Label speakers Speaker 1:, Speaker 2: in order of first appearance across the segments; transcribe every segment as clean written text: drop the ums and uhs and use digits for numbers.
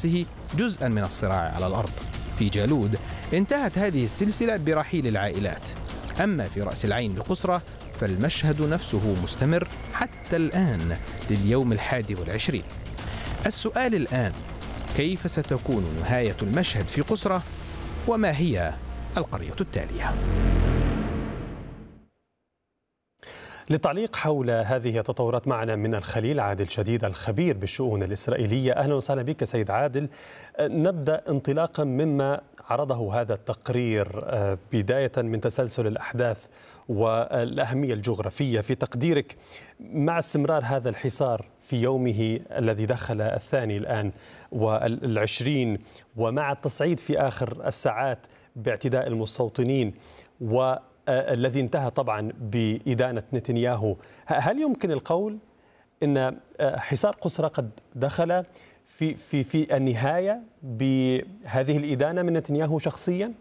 Speaker 1: نفسه جزءاً من الصراع على الأرض. في جالود انتهت هذه السلسلة برحيل العائلات، أما في رأس العين بقصرة فالمشهد نفسه مستمر حتى الآن لليوم 21. السؤال الآن: كيف ستكون نهاية المشهد في قصرة؟ وما هي القرية التالية؟
Speaker 2: للتعليق حول هذه التطورات معنا من الخليل عادل شديد الخبير بالشؤون الإسرائيلية. أهلا وسهلا بك سيد عادل. نبدأ انطلاقا مما عرضه هذا التقرير، بداية من تسلسل الأحداث والأهمية الجغرافية في تقديرك مع استمرار هذا الحصار في يومه الذي دخل الثاني الآن والعشرين، ومع التصعيد في آخر الساعات باعتداء المستوطنين الذي انتهى طبعا بإدانة نتنياهو. هل يمكن القول أن حصار قصرى قد دخل في النهاية بهذه الإدانة من نتنياهو شخصيا؟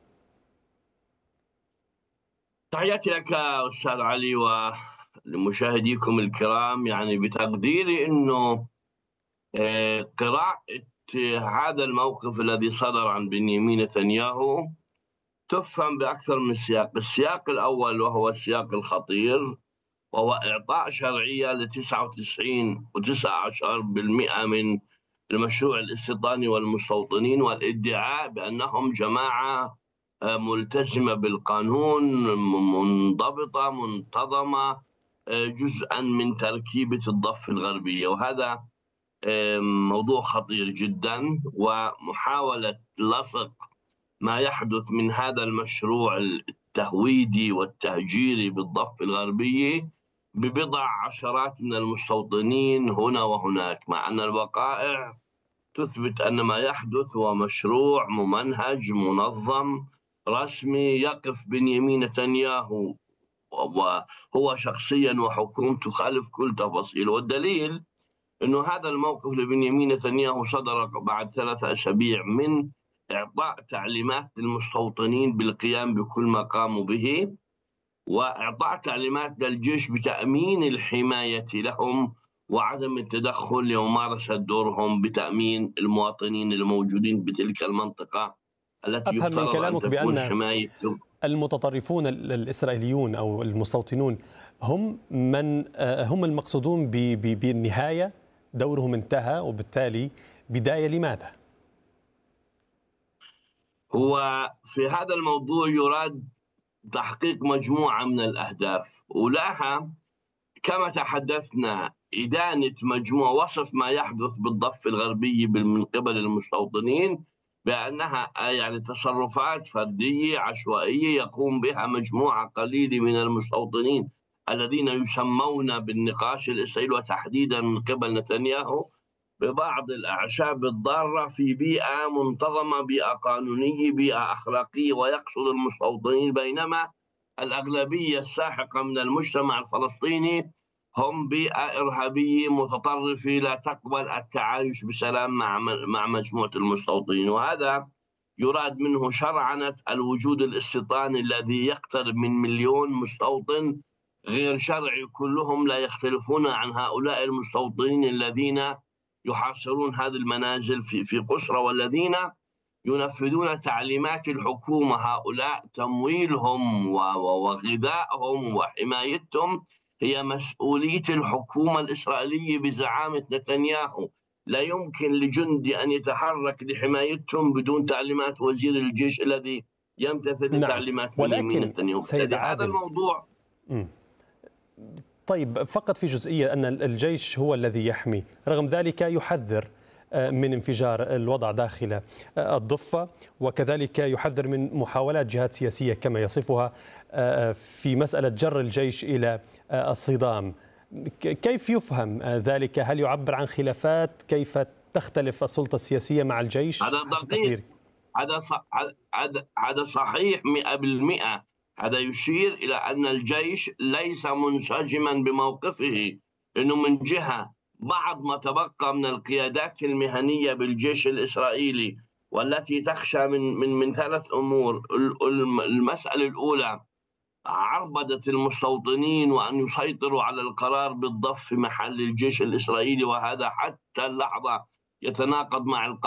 Speaker 3: تحياتي لك أستاذ علي ولمشاهديكم الكرام. يعني بتقديري أنه قراءة هذا الموقف الذي صدر عن بنيامين نتنياهو تفهم بأكثر من سياق. السياق الأول وهو السياق الخطير، وهو إعطاء شرعية ل 99.19% من المشروع الاستيطاني والمستوطنين، والادعاء بأنهم جماعة ملتزمة بالقانون، منضبطة منتظمة، جزءا من تركيبة الضفة الغربية. وهذا موضوع خطير جدا، ومحاولة لصق ما يحدث من هذا المشروع التهويدي والتهجيري بالضفة الغربية ببضع عشرات من المستوطنين هنا وهناك، مع أن الوقائع تثبت أن ما يحدث هو مشروع ممنهج منظم رسمي يقف بنيامين نتنياهو وهو شخصيا وحكومته خلف كل تفاصيل. والدليل أنه هذا الموقف لبنيامين نتنياهو صدر بعد 3 أسابيع من إعطاء تعليمات للمستوطنين بالقيام بكل ما قاموا به، وإعطاء تعليمات للجيش بتأمين الحماية لهم وعدم التدخل لممارسة دورهم بتأمين المواطنين الموجودين بتلك المنطقة التي
Speaker 2: أفهم من
Speaker 3: يفترض
Speaker 2: كلامك
Speaker 3: أن تكون
Speaker 2: بأن
Speaker 3: حمايتهم.
Speaker 2: المتطرفون الإسرائيليون أو المستوطنون هم المقصودون بالنهاية، دورهم انتهى، وبالتالي بداية لماذا؟
Speaker 3: هو في هذا الموضوع يراد تحقيق مجموعة من الأهداف، ولها كما تحدثنا إدانة مجموعة، وصف ما يحدث بالضفة الغربية من قبل المستوطنين بأنها يعني تصرفات فردية عشوائية يقوم بها مجموعة قليلة من المستوطنين الذين يسمون بالنقاش الإسرائيلي، وتحديدا من قبل نتنياهو، ببعض الأعشاب الضارة في بيئة منتظمة، بيئة قانونية، بيئة أخلاقية، ويقصد المستوطنين، بينما الأغلبية الساحقة من المجتمع الفلسطيني هم بيئة إرهابية متطرفة لا تقبل التعايش بسلام مع مجموعة المستوطنين. وهذا يراد منه شرعنة الوجود الاستيطاني الذي يقترب من 1,000,000 مستوطن غير شرعي، كلهم لا يختلفون عن هؤلاء المستوطنين الذين يحاصرون هذه المنازل في قصرى، والذين ينفذون تعليمات الحكومة. هؤلاء تمويلهم وغذائهم وحمايتهم هي مسؤولية الحكومة الإسرائيلية بزعامة نتنياهو. لا يمكن لجندي أن يتحرك لحمايتهم بدون تعليمات وزير الجيش الذي يمتثل لتعليمات بنيامين نتنياهو.
Speaker 2: سيد عادل،
Speaker 3: هذا الموضوع
Speaker 2: طيب، فقط في جزئية أن الجيش هو الذي يحمي، رغم ذلك يحذر من انفجار الوضع داخل الضفة، وكذلك يحذر من محاولات جهات سياسية كما يصفها في مسألة جر الجيش إلى الصدام. كيف يفهم ذلك؟ هل يعبر عن خلافات؟ كيف تختلف السلطة السياسية مع الجيش؟
Speaker 3: هذا دقيق، هذا صحيح 100%. هذا يشير إلى أن الجيش ليس منسجما بموقفه، إنه من جهة بعض ما تبقى من القيادات المهنية بالجيش الإسرائيلي والتي تخشى من 3 أمور. المسألة الأولى عربدة المستوطنين وأن يسيطروا على القرار بالضف في محل الجيش الإسرائيلي، وهذا حتى اللحظة يتناقض مع